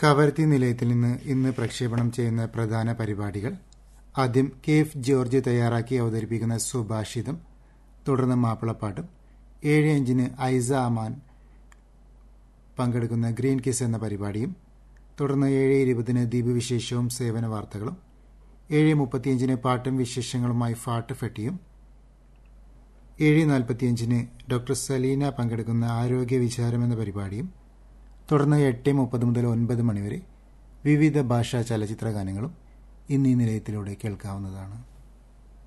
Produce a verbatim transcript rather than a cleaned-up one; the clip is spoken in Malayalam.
കവരത്തി നിലയത്തിൽ നിന്ന് ഇന്ന് പ്രക്ഷേപണം ചെയ്യുന്ന പ്രധാന പരിപാടികൾ: ആദ്യം കെ എഫ് ജോർജ് തയ്യാറാക്കി അവതരിപ്പിക്കുന്ന സുഭാഷിതം, തുടർന്ന് മാപ്പിളപ്പാട്ടും. ഏഴ് അഞ്ചിന് ഐസ അമാൻ പങ്കെടുക്കുന്ന ഗ്രീൻ കിസ് എന്ന പരിപാടിയും, തുടർന്ന് ഏഴ് ഇരുപതിന് ദ്വീപ് വിശേഷവും സേവന വാർത്തകളും. ഏഴ് മുപ്പത്തിയഞ്ചിന് പാട്ടും വിശേഷങ്ങളുമായി ഫാട്ട് ഫെട്ടിയും. ഏഴ് നാൽപ്പത്തിയഞ്ചിന് ഡോക്ടർ സലീന പങ്കെടുക്കുന്ന ആരോഗ്യ വിചാരം എന്ന പരിപാടിയും, തുടർന്ന് എട്ട് മുപ്പത് മുതൽ ഒൻപത് മണിവരെ വിവിധ ഭാഷാ ചലച്ചിത്ര ഗാനങ്ങളും ഇന്ന് ഈ നിലയത്തിലൂടെ കേൾക്കാവുന്നതാണ്.